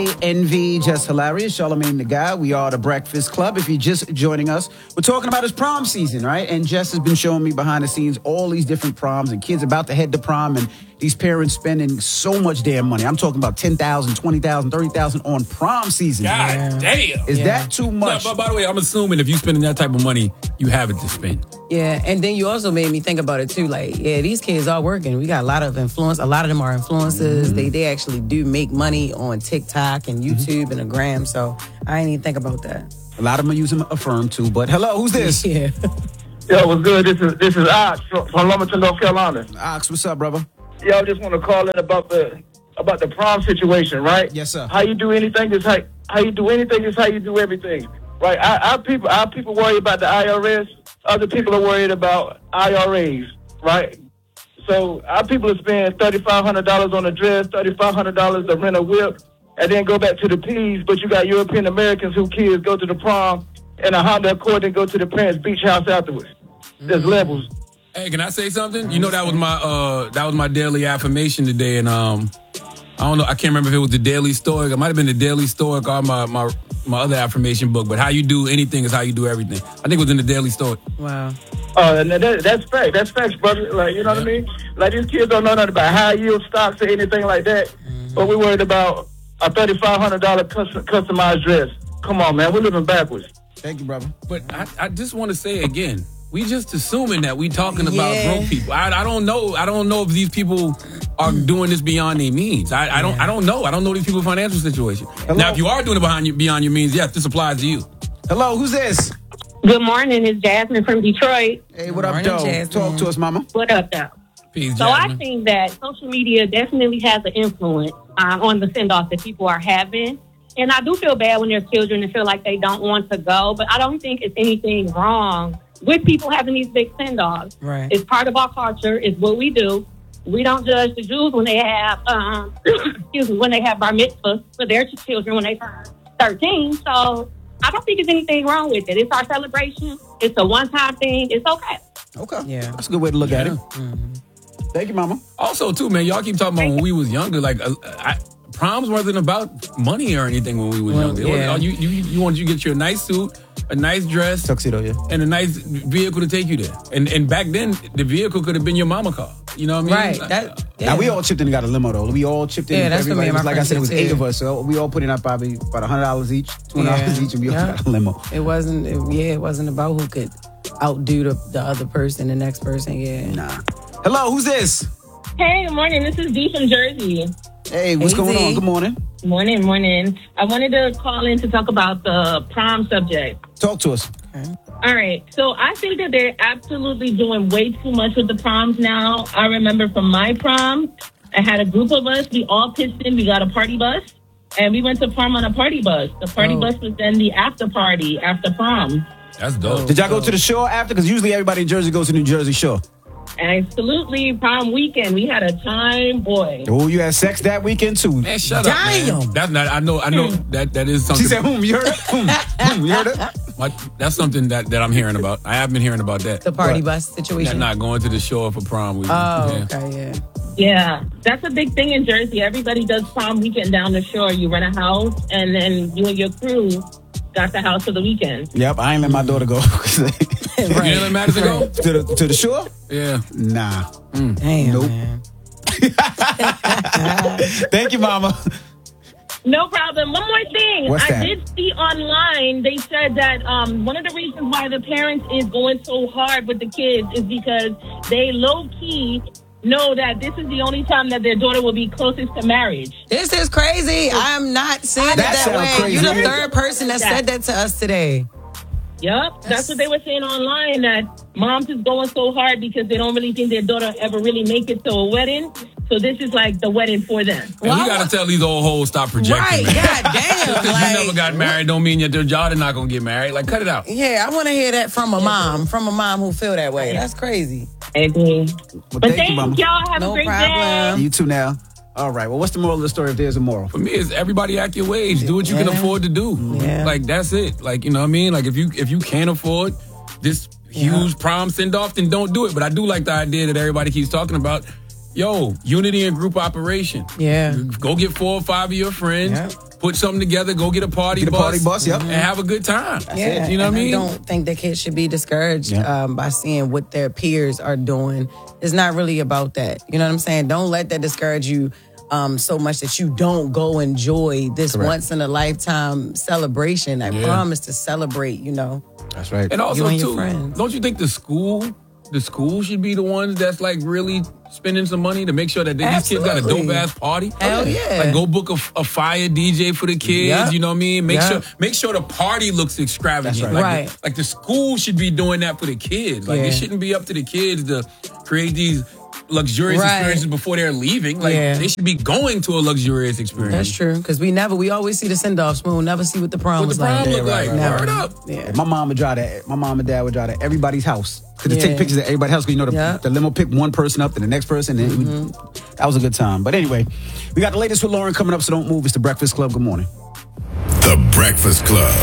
Envy, Just Hilarious, Charlamagne the Guy. We are the Breakfast Club. If you're just joining us, we're talking about his prom season, right? And Jess has been showing me behind the scenes all these different proms and kids about to head to prom and these parents spending so much damn money. I'm talking about $10,000, $20,000, $30,000 on prom season. God damn. Is that too much? No, but by the way, I'm assuming if you're spending that type of money, you have it to spend. Yeah, and then you also made me think about it too. Like, yeah, these kids are working. We got a lot of influence. A lot of them are influencers. They actually do make money on TikTok and YouTube and the gram. So I didn't even think about that. A lot of them are using Affirm too. But hello, who's this? Yeah. Yo, what's good? This is Ox from Lumberton, North Carolina. Ox, what's up, brother? Yo, I just want to call in about the prom situation, right? Yes, sir. How you do anything is how you do anything is how you do everything, right? Our people worry about the IRS. Other people are worried about IRAs, right? So our people are spending $3,500 on a dress, $3,500 to rent a whip, and then go back to the P's. But you got European Americans who kids go to the prom in a Honda Accord and go to the parents' beach house afterwards. There's levels. Hey, can I say something? You know, that was my daily affirmation today, and I don't know, I can't remember if it was the Daily Stoic. It might have been the Daily Stoic or my other affirmation book. But how you do anything is how you do everything. I think it was in the Daily Stoic. Wow. And that's fact. That's facts, brother. Like, you know what I mean? Like, these kids don't know nothing about high yield stocks or anything like that. But we're worried about a $3,500 customized dress. Come on, man. We're living backwards. Thank you, brother. But I just want to say again, we just assuming that we talking about broke people. I don't know. I don't know if these people are doing this beyond their means. I don't know. I don't know these people's financial situation. Hello? Now, if you are doing it beyond your means, yes, this applies to you. Hello, who's this? Good morning, it's Jasmine from Detroit. Hey, what up, Morning, Joe? Jasmine. Talk to us, mama. What up, though? Peace, So I Jasmine. think that social media definitely has an influence on the send-off that people are having. And I do feel bad when there's children and feel like they don't want to go, but I don't think it's anything wrong with people having these big send-offs. Right. It's part of our culture. It's what we do. We don't judge the Jews when they have, when they have bar mitzvahs for their children when they turn 13. So I don't think there's anything wrong with it. It's our celebration. It's a one-time thing. It's okay. Okay. Yeah. That's a good way to look at it. Thank you, mama. Also, too, man, y'all keep talking about when we was younger. Like, proms wasn't about money or anything when we was younger. yeah. You wanted to get you a nice suit, a nice dress, Tuxedo, yeah. and a nice vehicle to take you there. And back then, the vehicle could have been your mama car. You know what I mean? Right. Now, we all chipped in and got a limo, though. We all chipped in. Yeah, that's what me and my Like I said, it was friends did, 8 of too. us. So we all put in probably about $100 each, $200 each, and we all got a limo. It wasn't about who could outdo the other person, the next person. Yeah. Nah. Hello, who's this? Hey, good morning. This is Dee from Jersey. Hey, what's going on? Good morning. Morning. I wanted to call in to talk about the prom subject. Talk to us. All right. So I think that they're absolutely doing way too much with the proms now. I remember from my prom, I had a group of us. We all pitched in. We got a party bus. And we went to prom on a party bus. The party bus was then the after party after prom. That's dope. Did y'all go to the shore after? Because usually everybody in Jersey goes to New Jersey Shore. Absolutely. Prom weekend. We had a time, boy. Oh, you had sex that weekend too. Man, shut up, man. That's not. I know. That is something. She said, you heard it? You heard it? That's something that I'm hearing about. I have been hearing about that. The party bus situation. Not going to the shore for prom weekend. Okay, yeah. Yeah, that's a big thing in Jersey. Everybody does prom weekend down the shore. You rent a house, and then you and your crew got the house for the weekend. Yep, I ain't let my daughter go. You didn't let Madison go? To the shore? Yeah. Nah. Damn, Nope. man. Thank you, mama. No problem. One more thing. What's that? I did see online, they said that one of the reasons why the parents is going so hard with the kids is because they low-key know that this is the only time that their daughter will be closest to marriage. This is crazy. I'm not saying it That that sounds way. crazy. You're the third person that said that to us today. Yep, that's what they were saying online, that moms is going so hard because they don't really think their daughter ever really make it to a wedding. So this is like the wedding for them. And we got to tell these old hoes stop projecting. Right, man. goddamn. Just 'cause you never got married don't mean that their daughter not going to get married. Like, cut it out. Yeah, I want to hear that from a mom who feel that way. That's crazy. I agree. Well, But thank you, thanks, mama. y'all. Have No a great problem. day. You too now. All right. Well, what's the moral of the story if there's a moral? For me, it's everybody act your wage. Do what you can afford to do. Yeah. Like, that's it. Like, you know what I mean? Like, if you can't afford this huge prom send-off, then don't do it. But I do like the idea that everybody keeps talking about. yo, unity and group operation. Yeah. Go get 4 or 5 of your friends. Yeah. Put something together. Go get a party bus. Yep. And have a good time. Yeah, You know what I mean? I don't think that kids should be discouraged by seeing what their peers are doing. It's not really about that. You know what I'm saying? Don't let that discourage you so much that you don't go enjoy this once in a lifetime celebration. I promise to celebrate, you know. That's right. And also, You and your too, friends. don't you think the school should be the ones that's like really spending some money to make sure that these kids got a Absolutely. dope ass party? Hell yeah. Like go book a fire DJ for the kids. Yep. You know what I mean? Yep. Make sure the party looks extravagant. That's Like, right. like the school should be doing that for the kids. Like it shouldn't be up to the kids to create these luxurious experiences before they're leaving. Like they should be going to a luxurious experience. That's true. Because we always see the send-offs, but we'll never see what the prom What was the prom like. look like? Never. Word up. Yeah. My mom and dad would drive to everybody's house. Because they take Yeah. pictures of everybody's house. Because you know the limo picked one person up, then the next person. And that was a good time. But anyway, we got the latest with Lauren coming up, so don't move. It's The Breakfast Club. Good morning. The Breakfast Club.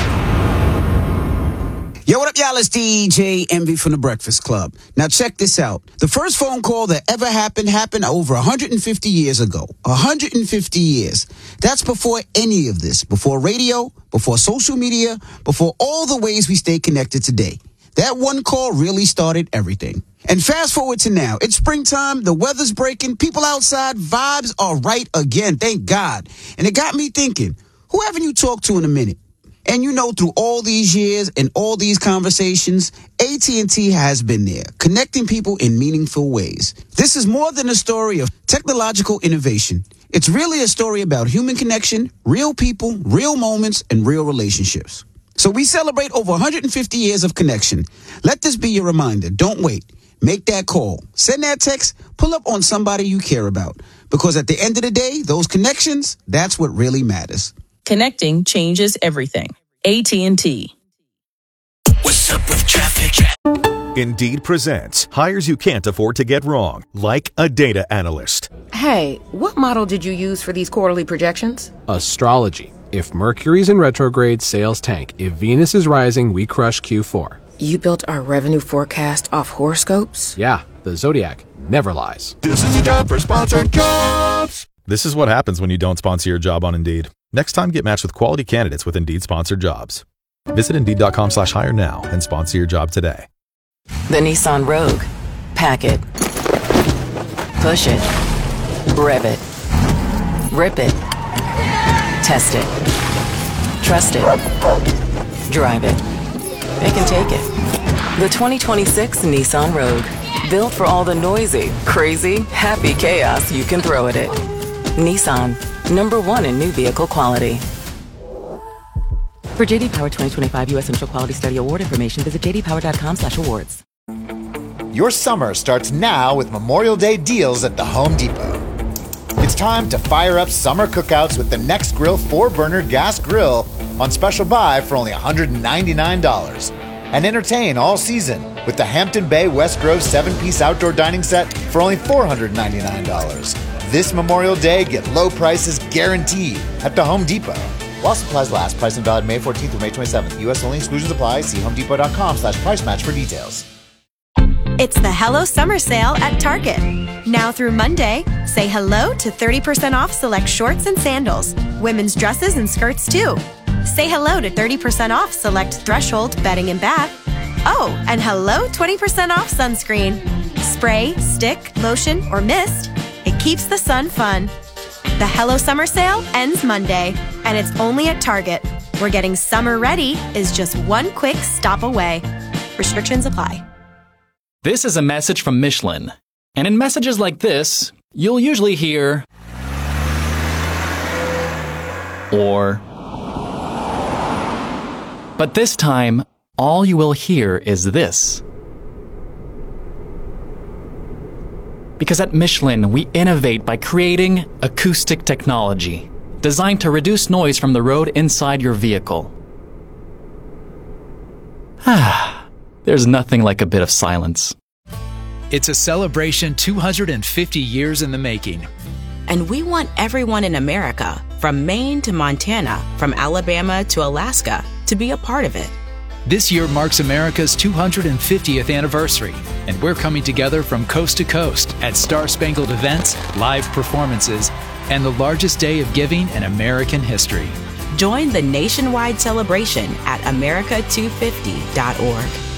Yo, what up, y'all? It's DJ Envy from The Breakfast Club. Now, check this out. The first phone call that ever happened over 150 years ago. 150 years. That's before any of this. Before radio, before social media, before all the ways we stay connected today. That one call really started everything. And fast forward to now. It's springtime. The weather's breaking. People outside. Vibes are right again. Thank God. And it got me thinking, who haven't you talked to in a minute? And you know, through all these years and all these conversations, AT&T has been there, connecting people in meaningful ways. This is more than a story of technological innovation. It's really a story about human connection, real people, real moments, and real relationships. So we celebrate over 150 years of connection. Let this be your reminder. Don't wait. Make that call. Send that text. Pull up on somebody you care about. Because at the end of the day, those connections, that's what really matters. Connecting changes everything. AT&T. What's up with traffic? Indeed presents hires you can't afford to get wrong, like a data analyst. Hey, what model did you use for these quarterly projections? Astrology. If Mercury's in retrograde, sales tank. If Venus is rising, we crush Q4. You built our revenue forecast off horoscopes? Yeah, the Zodiac never lies. This is the job for sponsored jobs. This is what happens when you don't sponsor your job on Indeed. Next time, get matched with quality candidates with Indeed sponsored jobs. Visit Indeed.com/hire now and sponsor your job today. The Nissan Rogue. Pack it. Push it. Rev it. Rip it. Test it. Trust it. Drive it. It can take it. The 2026 Nissan Rogue. Built for all the noisy, crazy, happy chaos you can throw at it. Nissan. #1 in new vehicle quality. For JD Power 2025 U.S. Initial Quality Study Award information, visit jdpower.com/awards. Your summer starts now with Memorial Day deals at the Home Depot. It's time to fire up summer cookouts with the Next Grill 4-burner gas grill on special buy for only $199. And entertain all season with the Hampton Bay West Grove 7-piece outdoor dining set for only $499. This Memorial Day, get low prices guaranteed at the Home Depot. While supplies last, price and valid May 14th through May 27th. U.S. only, exclusions apply. See homedepot.com/price match for details. It's the Hello Summer Sale at Target. Now through Monday, say hello to 30% off select shorts and sandals, women's dresses and skirts too. Say hello to 30% off select Threshold bedding and bath. Oh, and hello 20% off sunscreen. Spray, stick, lotion, or mist. It keeps the sun fun. The Hello Summer Sale ends Monday, and it's only at Target, where getting summer ready is just one quick stop away. Restrictions apply. This is a message from Michelin. And in messages like this, you'll usually hear, or, but this time, all you will hear is this. Because at Michelin, we innovate by creating acoustic technology designed to reduce noise from the road inside your vehicle. There's nothing like a bit of silence. It's a celebration 250 years in the making. And we want everyone in America, from Maine to Montana, from Alabama to Alaska, to be a part of it. This year marks America's 250th anniversary, and we're coming together from coast to coast at Star-Spangled events, live performances, and the largest day of giving in American history. Join the nationwide celebration at America250.org.